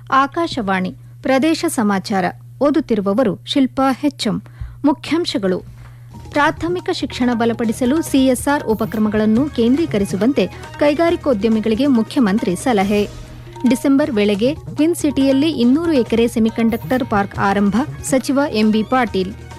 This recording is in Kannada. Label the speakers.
Speaker 1: ಆಕಾಶವಾಣಿ ಪ್ರದೇಶ ಸಮಾಚಾರ ಓದುತ್ತಿರುವವರು ಶಿಲ್ಪಾ ಹೆಚ್ಎಂ. ಮುಖ್ಯಾಂಶಗಳು: ಪ್ರಾಥಮಿಕ ಶಿಕ್ಷಣ ಬಲಪಡಿಸಲು ಸಿಎಸ್ಆರ್ ಉಪಕ್ರಮಗಳನ್ನು ಕೇಂದ್ರೀಕರಿಸುವಂತೆ ಕೈಗಾರಿಕೋದ್ಯಮಿಗಳಿಗೆ ಮುಖ್ಯಮಂತ್ರಿ ಸಲಹೆ. ಡಿಸೆಂಬರ್ ವೇಳೆಗೆ ಟ್ವಿನ್ ಸಿಟಿಯಲ್ಲಿ 200 ಎಕರೆ ಸೆಮಿಕಂಡಕ್ಟರ್ ಪಾರ್ಕ್ ಆರಂಭ, ಸಚಿವ ಎಂಬಿ ಪಾಟೀಲ್.